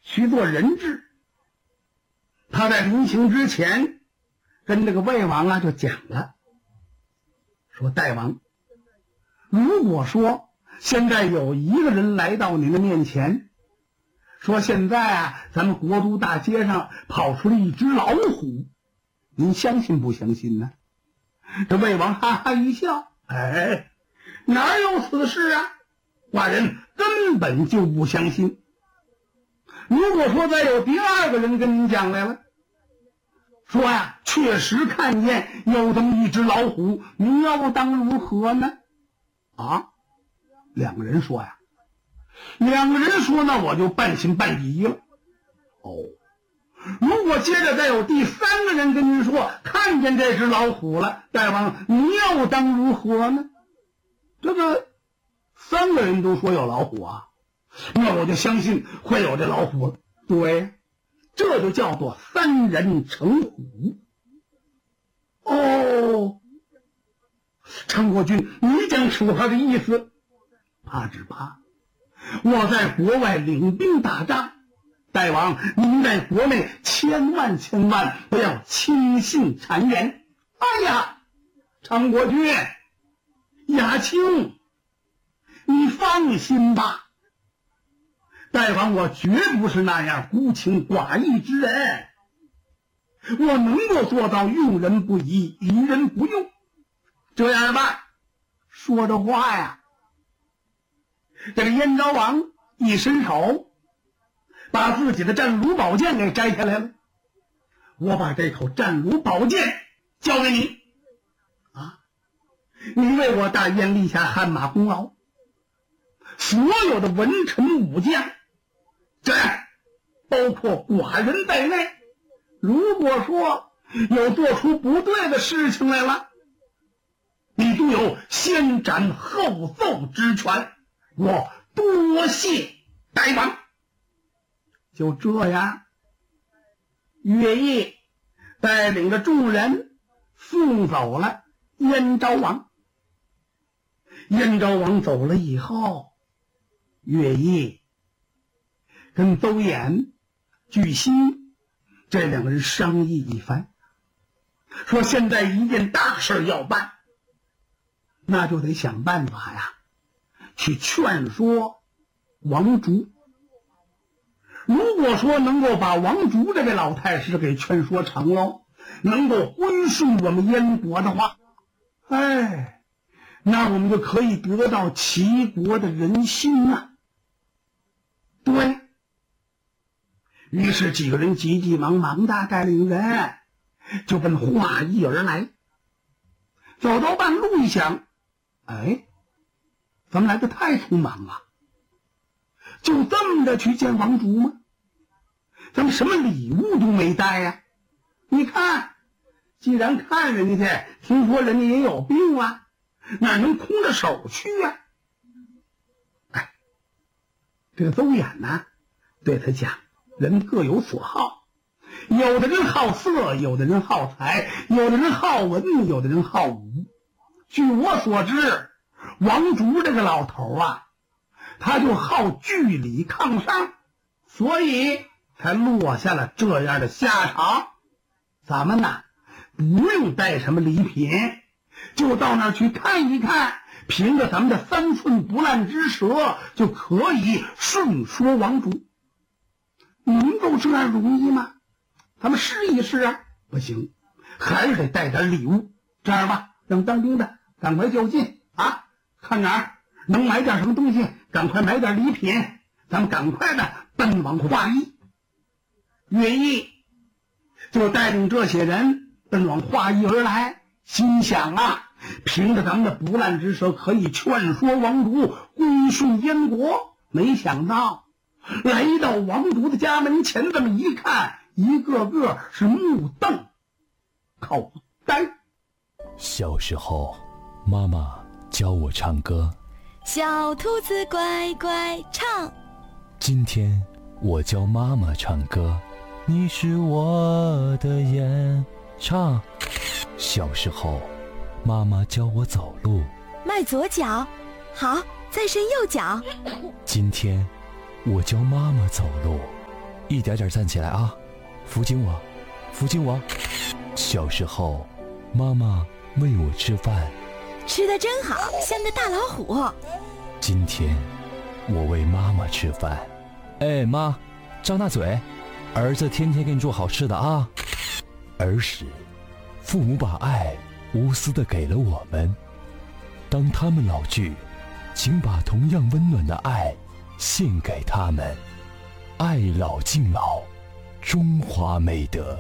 去做人质。他在临行之前跟这个魏王啊就讲了，说大王，如果说现在有一个人来到您的面前，说现在啊咱们国都大街上跑出了一只老虎，您相信不相信呢？这魏王哈哈一笑，哎，哪有此事啊，寡人根本就不相信。如果说再有第二个人跟您讲来了，说呀确实看见有这么一只老虎，您要当如何呢？啊，两个人说那我就半信半疑了。哦，如果接着再有第三个人跟您说看见这只老虎了，大王您要当如何呢？这个三个人都说有老虎啊，那我就相信会有这老虎了。对，这就叫做三人成虎。哦，陈国君，你讲说话的意思，怕只怕我在国外领兵打仗，大王您在国内千万不要轻信谗言。哎呀，陈国君，雅卿，你放心吧，大王我绝不是那样孤情寡义之人，我能够做到用人不疑，疑人不用。这样吧，说着话呀，这个燕昭王一伸手把自己的战卢宝剑给摘下来了，我把这口战卢宝剑交给你啊，你为我大燕立下汗马功劳，所有的文臣武将，这包括寡人在内，如果说有做出不对的事情来了，你都有先斩后奏之权，我多谢大王。就这样，乐毅带领着众人送走了燕昭王。燕昭王走了以后，乐毅跟邹衍、巨辛这两个人商议一番，说现在一件大事要办，那就得想办法呀，去劝说王竹。如果说能够把王竹这位老太师给劝说成了，能够归顺我们燕国的话，哎，那我们就可以得到齐国的人心啊。对，于是几个人急急忙忙的带领人就奔华邑而来。走到半路一想，哎，咱们来的太匆忙了，就这么着去见王竹吗？咱们什么礼物都没带呀。你看，既然看人家去，听说人家也有病了，哪能空着手去啊？哎，这个邹衍呢，对他讲，人各有所好，有的人好色，有的人好财，有的人好文，有的人好武。据我所知，王竹这个老头啊，他就好据理抗上，所以才落下了这样的下场。咱们呢，不用带什么礼品，就到那儿去看一看，凭着咱们的3寸不烂之舌就可以顺说王竹。能够这样容易吗？咱们试一试啊。不行，还是得带点礼物。这样吧，让当兵的赶快就近啊，看哪儿能买点什么东西，赶快买点礼品，咱们赶快的奔往华邑。乐毅就带领这些人奔往华邑而来，心想啊，凭着咱们的不烂之舌可以劝说王竹归顺燕国。没想到来到王竹的家门前，这么一看，一个个是目瞪口呆。 小时候妈妈教我唱歌， 小兔子乖乖唱。 今天我教妈妈唱歌，你是我的眼。唱。小时候妈妈教我走路， 迈左脚，好，再伸右脚。 今天我教妈妈走路， 一点点站起来啊，扶紧我，扶紧我。小时候，妈妈喂我吃饭， 吃得真好，像个大老虎。 今天我喂妈妈吃饭。哎，妈，张大嘴，儿子天天给你做好吃的啊。儿时，父母把爱无私地给了我们，当他们老去，请把同样温暖的爱献给他们。爱老敬老，中华美德。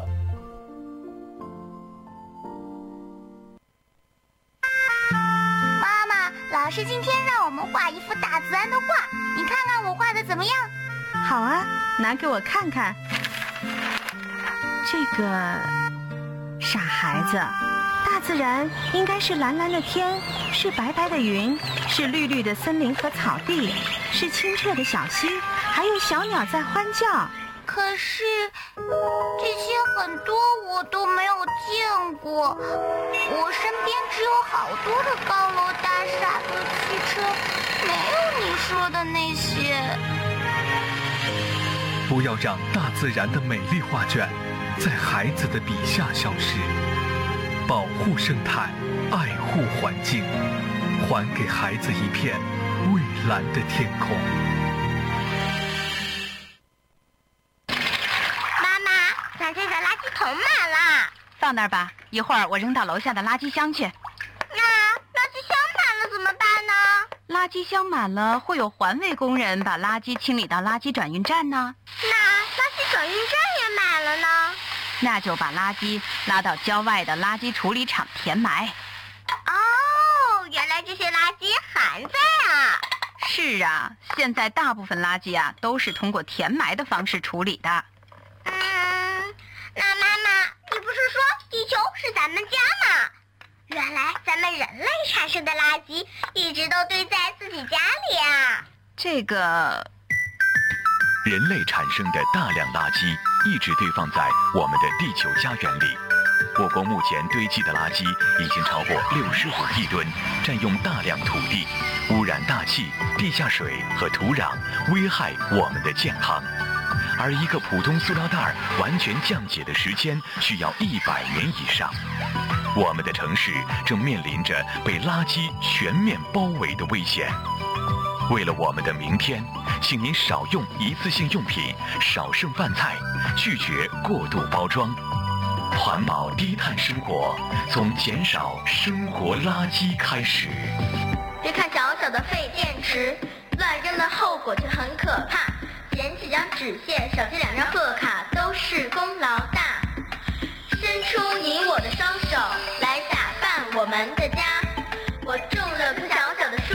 妈妈，老师今天让我们画一幅大自然的画，你看看我画的怎么样？ 好啊，拿给我看看。这个傻孩子，大自然应该是蓝蓝的天，是白白的云，是绿绿的森林和草地，是清澈的小溪，还有小鸟在欢叫。 可是这些很多我都没有见过，我身边只有好多的高楼大厦和汽车，没有你说的那些。 不要让大自然的美丽画卷在孩子的笔下消失，保护生态，爱护环境，还给孩子一片蔚蓝的天空。 妈妈，咱这个垃圾桶满了， 放那儿吧，一会儿我扔到楼下的垃圾箱去。 那垃圾箱满了怎么办呢？ 垃圾箱满了，会有环卫工人把垃圾清理到垃圾转运站呢。 那垃圾转运站也满了呢？ 那就把垃圾拉到郊外的垃圾处理厂填埋。 哦，原来这些垃圾还在啊！ 是啊，现在大部分垃圾啊都是通过填埋的方式处理的。 那妈妈，你不是说地球是咱们家吗？原来咱们人类产生的垃圾一直都堆在自己家里啊！ 这个人类产生的大量垃圾一直堆放在我们的地球家园里。我国目前堆积的垃圾已经超过65亿吨，占用大量土地，污染大气、地下水和土壤，危害我们的健康。而一个普通塑料袋完全降解的时间需要100年以上。我们的城市正面临着被垃圾全面包围的危险。为了我们的明天，请您少用一次性用品，少剩饭菜，拒绝过度包装。环保低碳生活，从减少生活垃圾开始。 别看小小的废电池，乱扔的后果却很可怕。捡几张纸屑，少接2张贺卡，都是功劳大。伸出你我的双手，来打扮我们的家。我种